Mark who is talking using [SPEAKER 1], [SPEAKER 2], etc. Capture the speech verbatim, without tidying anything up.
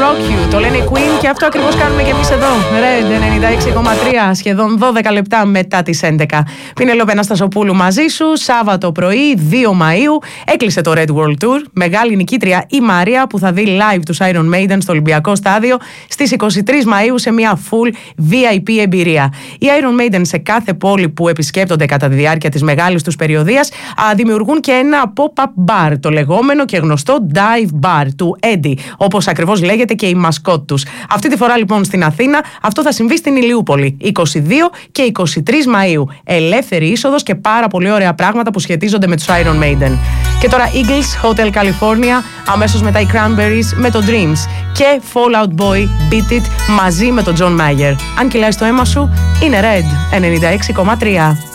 [SPEAKER 1] Rock You. Το λένε οι Queen και αυτό ακριβώς κάνουμε και εμείς εδώ. Red ενενήντα έξι κόμμα τρία, σχεδόν δώδεκα λεπτά μετά τις έντεκα. Πινελόπη Αναστασοπούλου μαζί σου. Σάββατο πρωί, δύο Μαΐου. Έκλεισε το Red World Tour. Μεγάλη νικήτρια η Μαρία που θα δει live τους Iron Maiden στο Ολυμπιακό Στάδιο στις είκοσι τρεις Μαΐου σε μια full βι άι πι εμπειρία. Οι Iron Maiden σε κάθε πόλη που επισκέπτονται κατά τη διάρκεια της μεγάλης τους περιοδίας δημιουργούν και ένα pop-up bar, το λεγόμενο και γνωστό Dive Bar του Eddie, όπως ακριβώς λέγεται και η μασκότ τους. Αυτή τη φορά λοιπόν στην Αθήνα αυτό θα συμβεί στην Ηλιούπολη, είκοσι δύο και είκοσι τρεις Μαΐου. Ελεύθερη είσοδος και πάρα πολύ ωραία πράγματα που σχετίζονται με τους Iron Maiden. Και τώρα Eagles, Hotel California, αμέσως μετά οι Cranberries με το Dreams και Fall Out Boy, Beat It μαζί με τον John Mayer. Αν κυλάει το αίμα σου, είναι Red ενενήντα έξι κόμμα τρία.